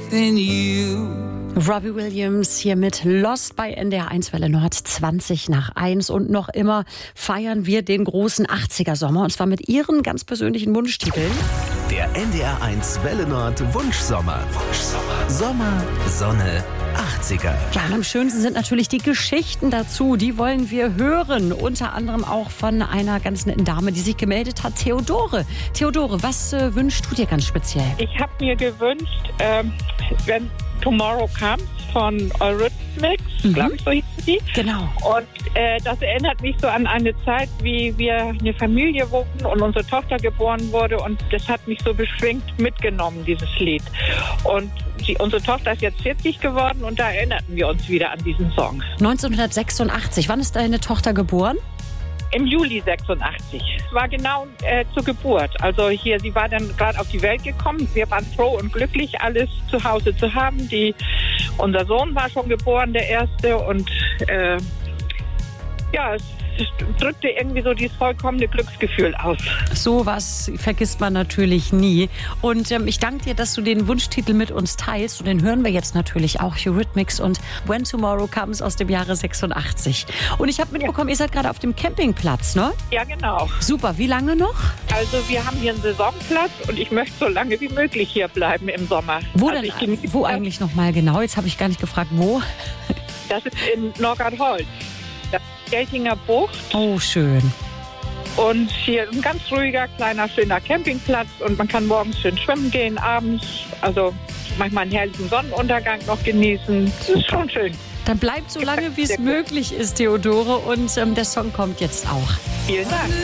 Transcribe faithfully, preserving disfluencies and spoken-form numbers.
in you. Robbie Williams hier mit Lost bei N D R eins Welle Nord, zwanzig nach eins. Und noch immer feiern wir den großen achtziger-Sommer. Und zwar mit Ihren ganz persönlichen Wunschtiteln. Der N D R eins Welle Nord Wunschsommer. Wunschsommer. Sommer, Sonne, achtziger. Ja, und am schönsten sind natürlich die Geschichten dazu. Die wollen wir hören. Unter anderem auch von einer ganz netten Dame, die sich gemeldet hat, Theodore. Theodore, was äh, wünschst du dir ganz speziell? Ich habe mir gewünscht, ähm, wenn Tomorrow Comes von Eurythmics, Mhm. glaube ich, so hieß die. Genau. Und äh, das erinnert mich so an eine Zeit, wie wir eine Familie wurden und unsere Tochter geboren wurde. Und das hat mich so beschwingt mitgenommen, dieses Lied. Und die, unsere Tochter ist jetzt vierzig geworden und da erinnerten wir uns wieder an diesen Song. neunzehnhundertsechsundachtzig. Wann ist deine Tochter geboren? Im Juli sechsundachtzig. Es war genau äh, zur Geburt. Also hier, sie war dann gerade auf die Welt gekommen. Wir waren froh und glücklich, alles zu Hause zu haben. Die, unser Sohn war schon geboren, der erste. Und äh, ja, es drückte irgendwie so dieses vollkommene Glücksgefühl aus. Sowas vergisst man natürlich nie. Und ähm, ich danke dir, dass du den Wunschtitel mit uns teilst. Und den hören wir jetzt natürlich auch. Eurythmics und When Tomorrow Comes aus dem Jahre sechsundachtzig. Und ich habe mitbekommen, ja. Ihr seid gerade auf dem Campingplatz, ne? Ja, genau. Super. Wie lange noch? Also wir haben hier einen Saisonplatz und ich möchte so lange wie möglich hier bleiben im Sommer. Wo also denn? Wo das eigentlich noch mal genau? Jetzt habe ich gar nicht gefragt, wo. Das ist in Norgardholz. Das ist Geltinger Bucht. Oh, schön. Und hier ist ein ganz ruhiger, kleiner, schöner Campingplatz. Und man kann morgens schön schwimmen gehen, abends. Also manchmal einen herrlichen Sonnenuntergang noch genießen. Das ist schon schön. Dann bleibt so lange, wie es möglich ist, Theodore. Und ähm, der Song kommt jetzt auch. Vielen Dank.